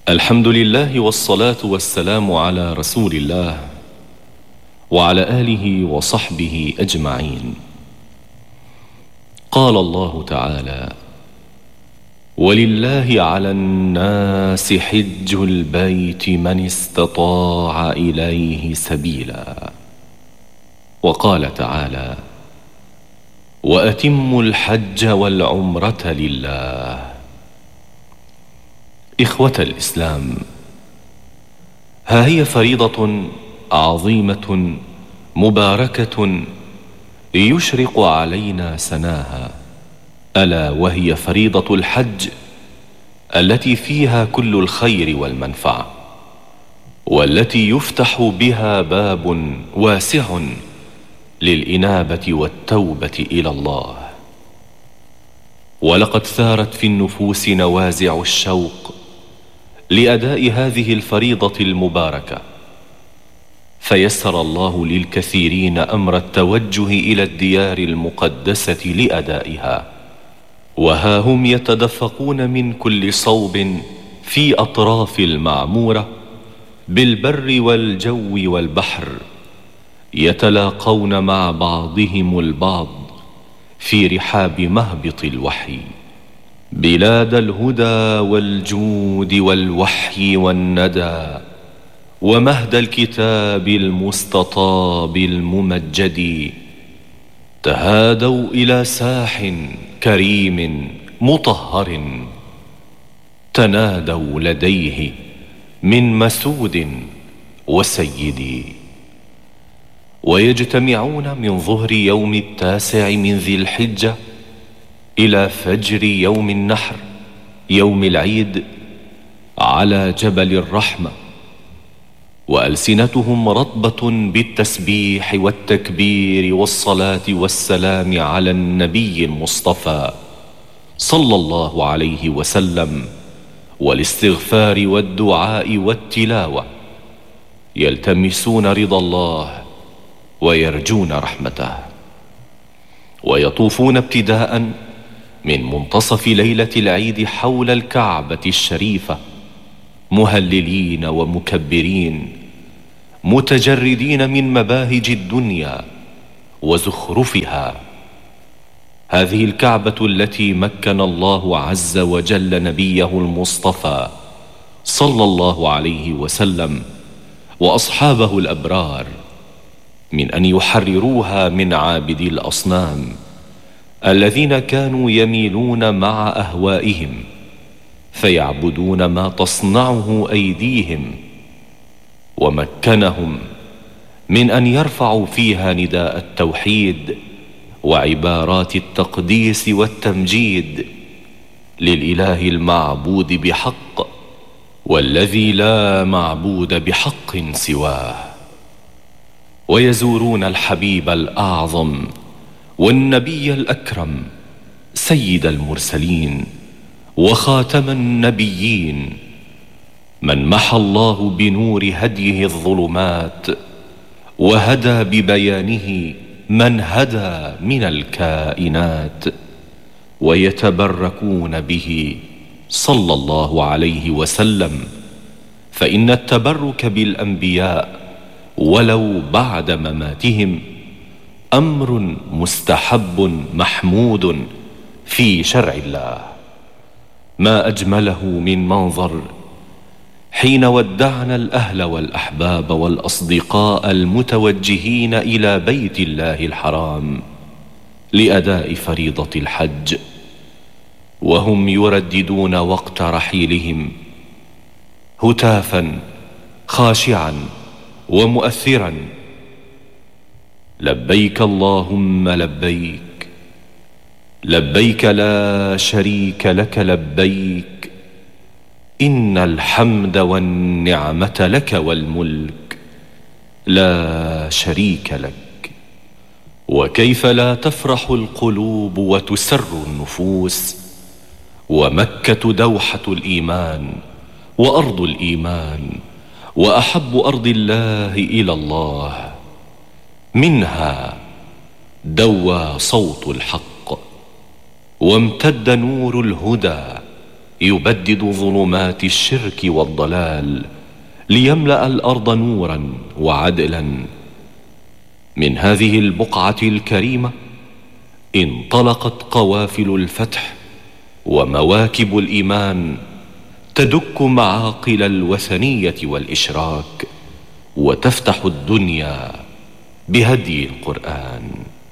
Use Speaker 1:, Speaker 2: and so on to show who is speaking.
Speaker 1: الحمد لله والصلاة والسلام على رسول الله وعلى آله وصحبه أجمعين. قال الله تعالى: ولله على الناس حج البيت من استطاع إليه سبيلا. وقال تعالى: وأتموا الحج والعمرة لله. إخوة الإسلام، ها هي فريضة عظيمة مباركة يشرق علينا سناها، ألا وهي فريضة الحج التي فيها كل الخير والمنفعة، والتي يفتح بها باب واسع للإنابة والتوبة إلى الله. ولقد ثارت في النفوس نوازع الشوق لأداء هذه الفريضة المباركة، فيسر الله للكثيرين أمر التوجه إلى الديار المقدسة لأدائها، وها هم يتدفقون من كل صوب في أطراف المعمورة بالبر والجو والبحر، يتلاقون مع بعضهم البعض في رحاب مهبط الوحي، بلاد الهدى والجود والوحي والندى، ومهد الكتاب المستطاب الممجد. تهادوا إلى ساح كريم مطهر، تنادوا لديه من مسود وسيد. ويجتمعون من ظهر يوم 9 من ذي الحجة إلى فجر يوم النحر يوم العيد على جبل الرحمة، وألسنتهم رطبة بالتسبيح والتكبير والصلاة والسلام على النبي المصطفى صلى الله عليه وسلم، والاستغفار والدعاء والتلاوة، يلتمسون رضا الله ويرجون رحمته. ويطوفون ابتداء من منتصف ليلة العيد حول الكعبة الشريفة، مهللين ومكبرين، متجردين من مباهج الدنيا وزخرفها. هذه الكعبة التي مكن الله عز وجل نبيه المصطفى صلى الله عليه وسلم وأصحابه الأبرار من أن يحرروها من عابدي الأصنام الذين كانوا يميلون مع أهوائهم فيعبدون ما تصنعه أيديهم، ومكنهم من أن يرفعوا فيها نداء التوحيد وعبارات التقديس والتمجيد للإله المعبود بحق، والذي لا معبود بحق سواه. ويزورون الحبيب الأعظم والنبي الأكرم سيد المرسلين وخاتم النبيين، من محى الله بنور هديه الظلمات وهدى ببيانه من هدى من الكائنات، ويتبركون به صلى الله عليه وسلم، فإن التبرك بالأنبياء ولو بعد مماتهم أمر مستحب محمود في شرع الله. ما أجمله من منظر حين ودعنا الأهل والأحباب والأصدقاء المتوجهين إلى بيت الله الحرام لأداء فريضة الحج، وهم يرددون وقت رحيلهم هتافا خاشعا ومؤثرا: لبيك اللهم لبيك، لبيك لا شريك لك لبيك، إن الحمد والنعمة لك والملك لا شريك لك. وكيف لا تفرح القلوب وتسر النفوس، ومكة دوحة الإيمان وأرض الإيمان وأحب أرض الله إلى الله، منها دوى صوت الحق وامتد نور الهدى يبدد ظلمات الشرك والضلال ليملأ الأرض نورا وعدلا. من هذه البقعة الكريمة انطلقت قوافل الفتح ومواكب الإيمان تدك معاقل الوثنية والإشراك، وتفتح الدنيا بهدي القرآن.